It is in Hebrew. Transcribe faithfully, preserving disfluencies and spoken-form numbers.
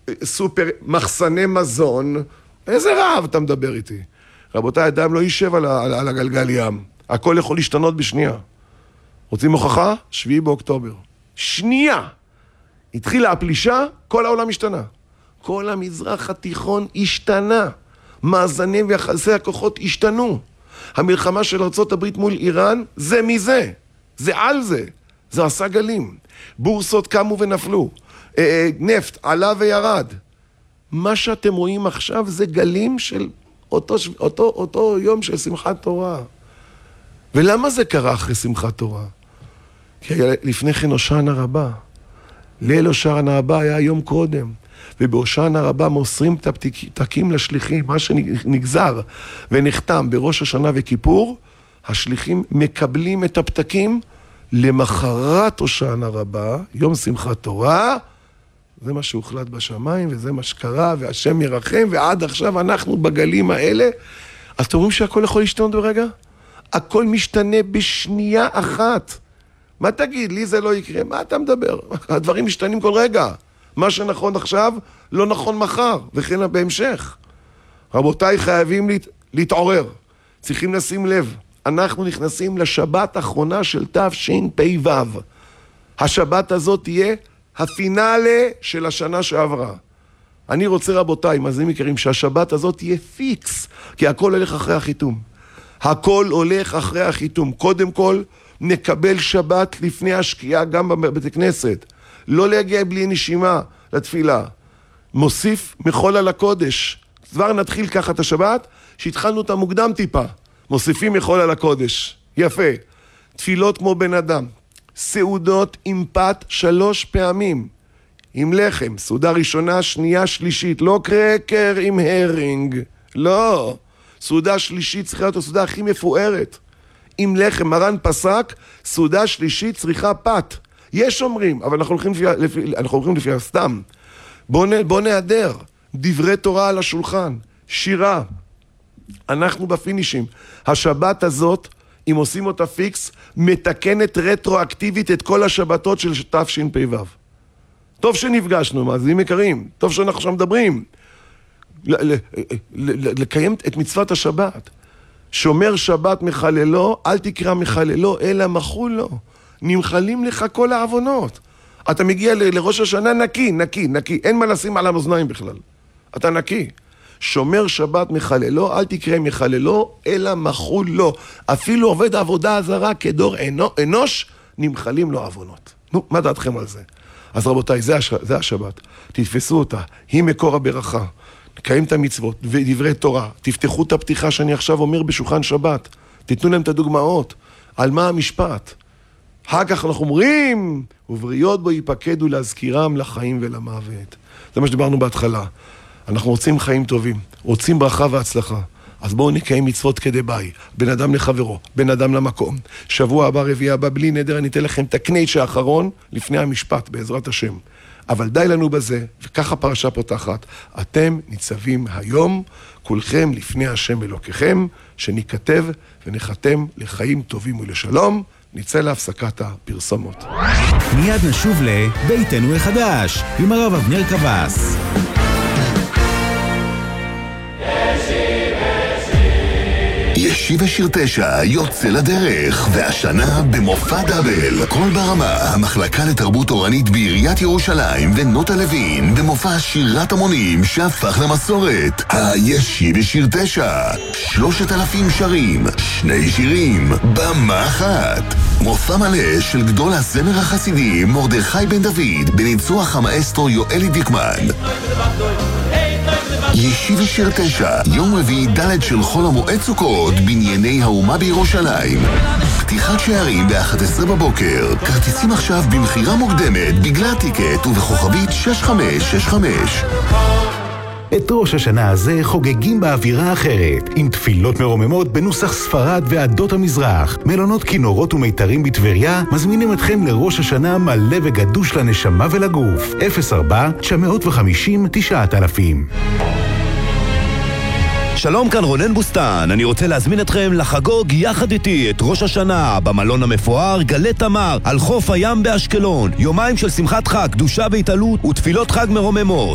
סופר, מחסני מזון, איזה רעב אתה מדבר איתי? רבותיי, אדם לא יישב על, על, על הגלגל ים, הכל יכול להשתנות בשנייה. רוצים הוכחה? שביעי באוקטובר. שנייה! התחילה הפלישה, כל העולם השתנה. כל המזרח התיכון השתנה. מאזנים ויחסי הכוחות השתנו. המלחמה של ארצות הברית מול איראן, זה מזה. זה על זה. זה עשה גלים. בורסות קמו ונפלו. אה, אה, נפט עלה וירד. מה שאתם רואים עכשיו זה גלים של אותו, אותו, אותו יום של שמחת תורה. ולמה זה קרה אחרי שמחת תורה? כי לפני כן הושענא רבה. ליל הושענא רבה היה יום קודם. ובהושענא רבה מוסרים את הפתקים לשליחים, מה שנגזר ונחתם בראש השנה וכיפור, השליחים מקבלים את הפתקים למחרת הושענא רבה, יום שמחת תורה, זה מה שהוחלט בשמיים וזה מה שקרה, והשם ירחם, ועד עכשיו אנחנו בגלים האלה. אז אתם רואים שהכל יכול להשתנות ברגע? הכל משתנה בשנייה אחת. מה תגיד? לי זה לא יקרה. מה אתה מדבר? הדברים משתנים כל רגע. מה שנכון עכשיו, לא נכון מחר, וכן בהמשך. רבותיי, חייבים להת... להתעורר. צריכים לשים לב. אנחנו נכנסים לשבת האחרונה של תשפ"ו. השבת הזאת תהיה הפינאלה של השנה שעברה. אני רוצה, רבותיי, מאזינים יקרים, שהשבת הזאת תהיה פיקס, כי הכל הולך אחרי החיתום. הכל הולך אחרי החיתום. קודם כל, נקבל שבת לפני השקיעה גם בבית כנסת. לא להגיע בלי נשימה לתפילה. מוסיף מחול על הקודש. כבר נתחיל ככה את השבת, שהתחלנו אותה מוקדם טיפה. מוסיפים מחול על הקודש. יפה. תפילות כמו בן אדם. סעודות עם פת שלוש פעמים. עם לחם. סעודה ראשונה, שנייה, שלישית. לא קרקר עם הרינג. לא. סעודה שלישית צריכה להיות הסעודה הכי מפוארת. עם לחם. מרן פסק, סעודה שלישית צריכה פת. יש אומרים, אבל אנחנו הולכים לפי, לפי, אנחנו הולכים לפי הסתם. בוא, בוא נהדר. דברי תורה על השולחן. שירה. אנחנו בפינישים. השבת הזאת, אם עושים אותה פיקס, מתקנת רטרואקטיבית את כל השבתות של תשפ"ו. טוב שנפגשנו, מאזינים יקרים. טוב שאנחנו שם מדברים. לקיים את מצוות השבת. שומר שבת מחללו, אל תקרא מחללו, אלא מחול לו. נמחלים לך כל העוונות. אתה מגיע ל- לראש השנה נקי, נקי, נקי. אין מה לשים על המאזניים בכלל. אתה נקי. שומר שבת מחללו, אל תקרא מחללו, אלא מחול לו. אפילו עובד העבודה הזרה כדור אנוש, נמחלים לו עוונות. נו, מה דעתכם על זה? אז רבותיי, זה, הש... זה השבת. תתפסו אותה. היא מקור הברכה. נקיים את המצוות ודברי תורה. תפתחו את הפתיחה שאני עכשיו אומר בשולחן שבת. תיתנו להם את הדוגמאות. על מה המשפט? אחר כך אנחנו אומרים, ובריות בו ייפקדו להזכירם לחיים ולמוות. זה מה שדיברנו בהתחלה. אנחנו רוצים חיים טובים, רוצים ברכה והצלחה. אז בואו נקיים מצוות כדי ביי, בין אדם לחברו, בין אדם למקום. שבוע הבא, רביעי הבא, בלי נדר, אני אתן לכם את הקנייץ' האחרון לפני המשפט, בעזרת השם. אבל די לנו בזה, וככה פרשה פותחת. אתם ניצבים היום, כולכם לפני השם אלוקיכם, שניכתב ונחתם לחיים טובים ולשלום. נצא להפסקת הפרסומות. מיד נשוב לביתנו החדש, עם הרב אבנר קבס. ישיבה שיר תשע יוצא לדרך, והשנה במופע דאבל. כל ברמה, המחלקה לתרבות תורנית בעיריית ירושלים ונוטה לוין, במופע שירת המונים שהפך למסורת. הישיבה שיר תשע, שלושת אלפים שרים, שני שירים, במה אחת. מופע מלא של גדול הזמר החסידי מרדכי בן דוד, בניצוח המאסטרו יואלי דיקמן. ישיבה שיר תשע, יום רביעי ד' של חול המועד סוכות, בנייני האומה בירושלים. פתיחת שערים ב-אחת עשרה בבוקר. כרטיסים עכשיו במחירה מוקדמת בגלל טיקט ובכוכבית שש חמש שש חמש. את ראש השנה הזה חוגגים באווירה אחרת, עם תפילות מרוממות בנוסח ספרד ועדות המזרח. מלונות כינורות ומיתרים בטבריה מזמינים אתכם לראש השנה מלא וגדוש לנשמה ולגוף. אפס ארבע תשע חמש אפס תשעת אלפים. שלום, כאן רונן בוסטן. אני רוצה להזמין אתכם לחגוג יחד איתי את ראש השנה במלון המפואר גלי תמר על חוף הים באשקלון. יומיים של שמחת חג, קדושה והתעלות ותפילות חג מרוממות.